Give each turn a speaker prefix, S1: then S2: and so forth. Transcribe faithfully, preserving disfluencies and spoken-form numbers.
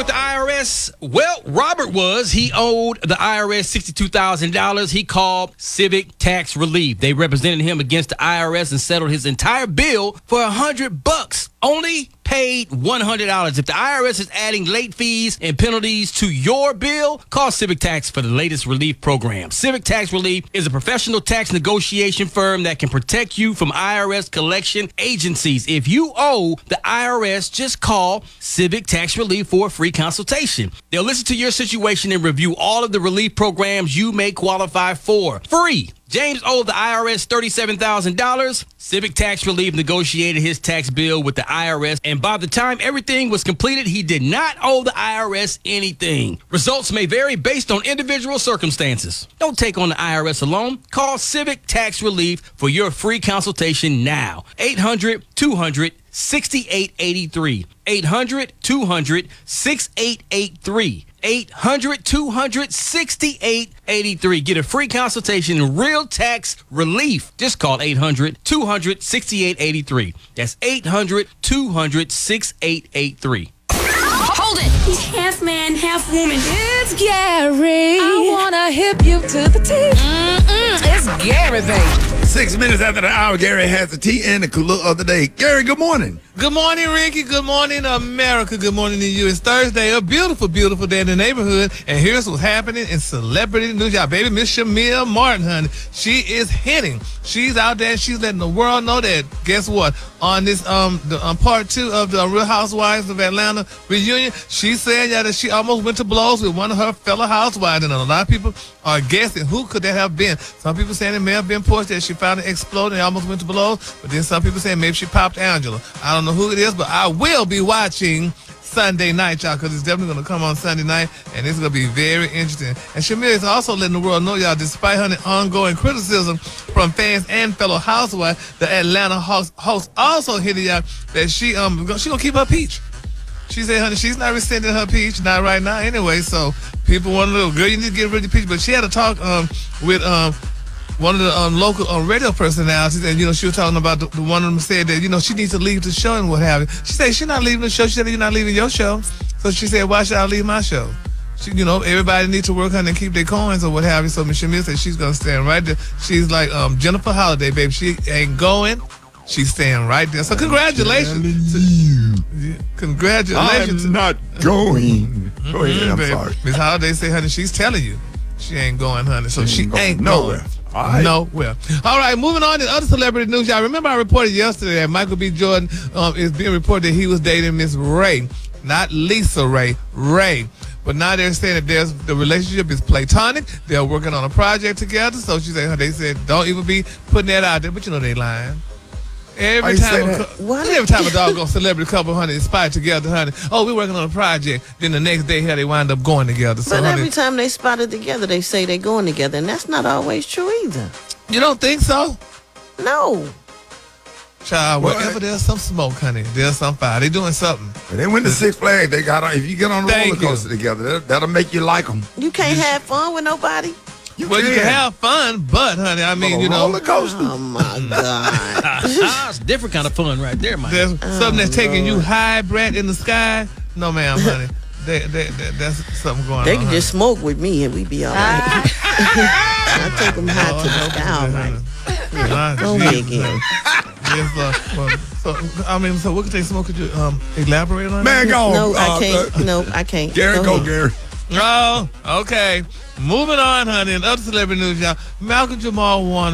S1: with the I R S? Well, Robert was. He owed the I R S sixty-two thousand dollars. He called Civic Tax Relief. They represented him against the I R S and settled his entire bill for a hundred bucks. Only paid one hundred dollars. If the I R S is adding late fees and penalties to your bill, call Civic Tax for the latest relief program. Civic Tax Relief is a professional tax negotiation firm that can protect you from I R S collection agencies. If you owe the I R S, just call Civic Tax Relief for a free consultation. They'll listen to your situation and review all of the relief programs you may qualify for. Free. James owed the I R S thirty-seven thousand dollars. Civic Tax Relief negotiated his tax bill with the I R S, and by the time everything was completed, he did not owe the I R S anything. Results may vary based on individual circumstances. Don't take on the I R S alone. Call Civic Tax Relief for your free consultation now. eight hundred, two hundred, sixty-eight eighty-three. eight hundred, two hundred, sixty-eight eighty-three. eight hundred, two hundred, sixty-eight eighty-three. Get a free consultation in real tax relief. Just call eight hundred, two hundred, sixty-eight eighty-three. That's eight hundred, two hundred, sixty-eight eighty-three.
S2: Hold it!
S3: He's half man, half woman.
S2: It's Gary. I wanna hip you to the T. Mm-mm, it's Gary, baby.
S4: Six minutes after the hour, Gary has the tea and the cooler of the day. Gary, good morning.
S5: Good morning, Ricky. Good morning, America. Good morning to you. It's Thursday, a beautiful, beautiful day in the neighborhood. And here's what's happening in celebrity news. Y'all, baby, Miss Shamia Martin, honey. She is hitting. She's out there. She's letting the world know that, guess what? On this um, the, um part two of the Real Housewives of Atlanta reunion, she said yeah, that she almost went to blows with one of her fellow housewives. And a lot of people are guessing who could that have been. Some people saying it may have been Portia, that she found it exploding and almost went to blows. But then some people saying maybe she popped Angela. I don't know who it is, but I will be watching Sunday night, y'all, because it's definitely going to come on Sunday night, and it's going to be very interesting. And Shamia is also letting the world know, y'all, despite her ongoing criticism from fans and fellow housewives, the Atlanta host, host also hinted y'all that she um she going to keep her peach. She said, honey, she's not rescinding her peach, not right now anyway, so people want to know, girl, you need to get rid of the peach. But she had a talk um with um one of the um, local um, radio personalities, and, you know, she was talking about the, the one of them said that, you know, she needs to leave the show and what have you. She said she's not leaving the show. She said, you're not leaving your show. So she said, why should I leave my show? She, you know, everybody needs to work on and keep their coins or what have you. So Miss Shamia said she's going to stand right there. She's like um, Jennifer Holiday, baby. She ain't going. She's staying right there. So congratulations. To, congratulations.
S4: I'm not going. Go ahead, I'm
S5: baby.
S4: sorry.
S5: Miss Holiday said, honey, she's telling you she ain't going, honey. So she, she ain't
S4: nowhere.
S5: going.
S4: All right.
S5: No, well. All right, moving on to other celebrity news. Y'all remember I reported yesterday that Michael B. Jordan um, is being reported that he was dating Miss Ray. Not Lisa Ray, Ray. But now they're saying that there's the relationship is platonic. They're working on a project together. So she said, they said, don't even be putting that out there. But you know they lying. Every time, a, every time a doggone celebrity couple, honey, inspire together, honey. Oh, we're working on a project. Then the next day, here they wind up going together. So,
S6: but
S5: honey,
S6: every time they spotted together, they say they're going together, and that's not always true either.
S5: You don't think so?
S6: No.
S5: Child,
S4: Well,
S5: wherever there's some smoke, honey, there's some fire. They doing something.
S4: When they went to Six Flags, they got on. If you get on the
S5: Thank
S4: roller coaster
S5: you.
S4: together, that'll, that'll make you like them.
S6: You can't have fun with nobody.
S4: You
S5: Well, you can have fun, but, honey, I mean,
S4: on a
S5: you know,
S4: roller coaster.
S6: Oh, my God.
S1: It's a different kind of fun right there, man.
S5: there's something that's taking you high, Brett, in the sky. No, ma'am, honey. They, they, they, that's something going
S6: They
S5: on.
S6: can
S5: honey.
S6: just smoke with me, and we be all right. I take them high to the sky, all right.
S5: My
S6: Go ahead,
S5: Jesus,
S6: Gary.
S5: Yes, uh, well, so, I mean, so what could they smoke? Could you um, elaborate on
S4: Man,
S5: that?
S4: go on.
S6: No,
S4: uh,
S6: I can't.
S4: uh,
S6: No, I can't.
S4: Gary,
S6: Go
S4: go,
S6: ahead.
S4: Gary.
S5: Oh, okay. Moving on, honey. In other celebrity news, y'all, Malcolm Jamal Warner